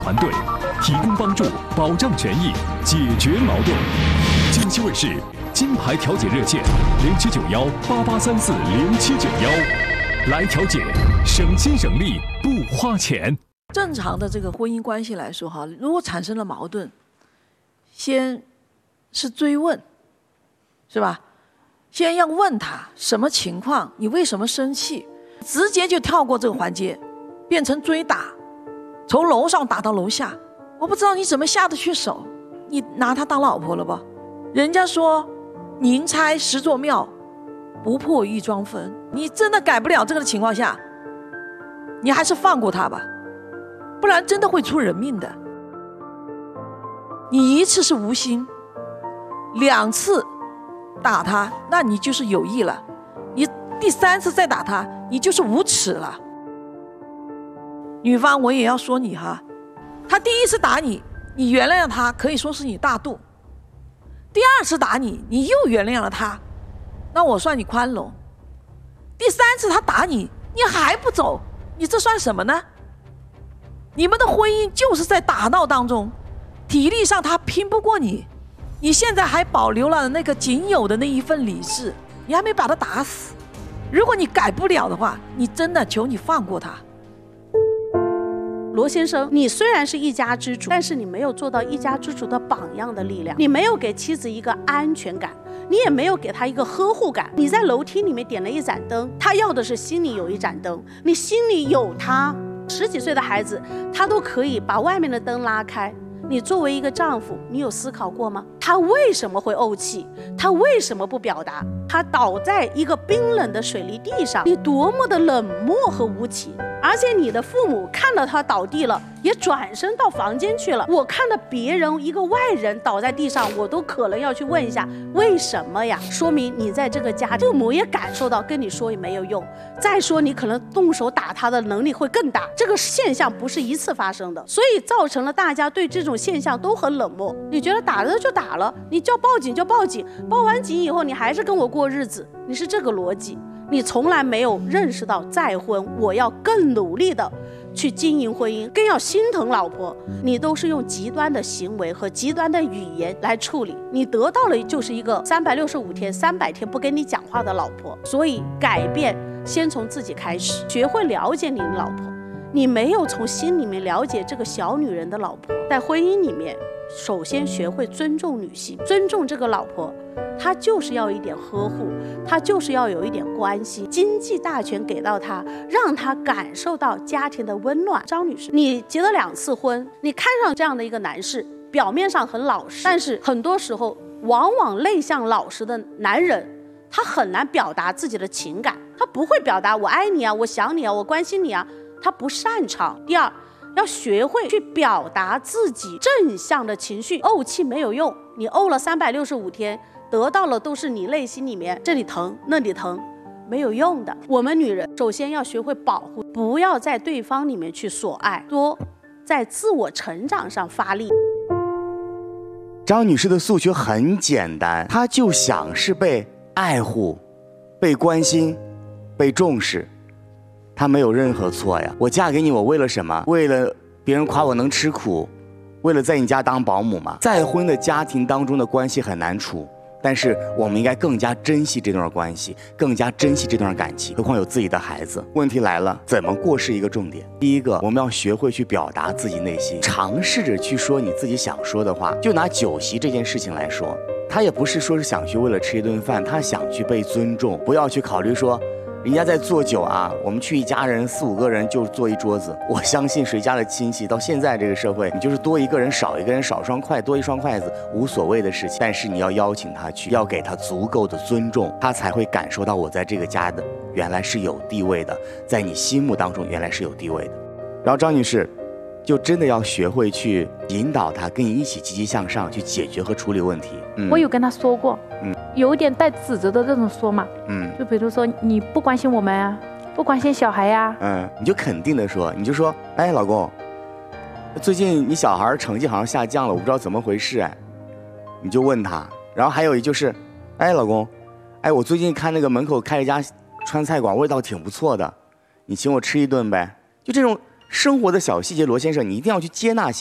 团队提供帮助，保障权益，解决矛盾。江西卫视金牌调解热线079188340791，来调解，省心省力不花钱。 正常的这个婚姻关系来说哈，如果产生了矛盾，先是追问，是吧？先要问他什么情况，你为什么生气？直接就跳过这个环节，变成追打，从楼上打到楼下。我不知道你怎么下得去手，你拿她当老婆了吧？人家说宁拆十座庙，不破一桩坟。你真的改不了这个的情况下，你还是放过他吧，不然真的会出人命的。你一次是无心，2次打他，那你就是有意了，你第3次再打他，你就是无耻了。女方我也要说你哈，他第1次打你，你原谅了他，可以说是你大度；第2次打你，你又原谅了他，那我算你宽容；第3次他打你，你还不走，你这算什么呢？你们的婚姻就是在打闹当中，体力上他拼不过你，你现在还保留了那个仅有的那一份理智，你还没把他打死。如果你改不了的话，你真的求你放过他。 罗先生，你虽然是一家之主，但是你没有做到一家之主的榜样的力量，你没有给妻子一个安全感，你也没有给她一个呵护感。你在楼梯里面点了一盏灯，她要的是心里有一盏灯，你心里有她。10几岁的孩子，他都可以把外面的灯拉开。你作为一个丈夫，你有思考过吗？他为什么会怄气？他为什么不表达？他倒在一个冰冷的水泥地上，你多么的冷漠和无情。而且你的父母看到他倒地了，也转身到房间去了。我看到别人一个外人倒在地上，我都可能要去问一下为什么呀？说明你在这个家，父母也感受到跟你说也没有用。再说你可能动手打他的能力会更大，这个现象不是一次发生的，所以造成了大家对这种现象都很冷漠。你觉得打了就打了，你叫报警就报警，报完警以后你还是跟我过日子，你是这个逻辑。你从来没有认识到再婚我要更努力的去经营婚姻，更要心疼老婆。你都是用极端的行为和极端的语言来处理，你得到了就是一个365天300天不跟你讲话的老婆。所以改变先从自己开始，学会了解你的老婆。你没有从心里面了解这个小女人的老婆，在婚姻里面首先学会尊重女性，尊重这个老婆，她就是要一点呵护，她就是要有一点关心，经济大权给到她，让她感受到家庭的温暖。张女士，你结了2次婚，你看上这样的一个男士，表面上很老实，但是很多时候往往内向老实的男人，他很难表达自己的情感，他不会表达我爱你啊，我想你啊，我关心你啊，他不擅长。第二，要学会去表达自己正向的情绪，怄气没有用，你怄了365天，得到了都是你内心里面这里疼那里疼，没有用的。我们女人首先要学会保护，不要在对方里面去索爱，多在自我成长上发力。 张女士的诉求很简单，她就想是被爱护、被关心、被重视。她没有任何错呀！我嫁给你，我为了什么？为了别人夸我能吃苦，为了在你家当保姆吗？再婚的家庭当中的关系很难处，但是我们应该更加珍惜这段关系，更加珍惜这段感情，何况有自己的孩子。问题来了，怎么过是一个重点。第一个，我们要学会去表达自己内心，尝试着去说你自己想说的话。就拿酒席这件事情来说，他也不是说是想去为了吃一顿饭，他想去被尊重，不要去考虑说人家在做酒啊，我们去一家人4、5个人就坐一桌子。我相信谁家的亲戚到现在这个社会，你就是多一个人少一个人，少双筷多一双筷子，无所谓的事情。但是你要邀请他去，要给他足够的尊重，他才会感受到我在这个家的原来是有地位的，在你心目当中原来是有地位的。然后张女士就真的要学会去引导他跟你一起积极向上，去解决和处理问题。 我有跟他说过，有点带指责的这种说嘛，就比如说你不关心我们啊，不关心小孩呀， 你就肯定的说，你就说，哎，老公，最近你小孩成绩好像下降了，我不知道怎么回事，哎，你就问他。然后还有就是，哎，老公，哎，我最近看那个门口开一家川菜馆，味道挺不错的，你请我吃一顿呗。就这种生活的小细节，罗先生，你一定要去接纳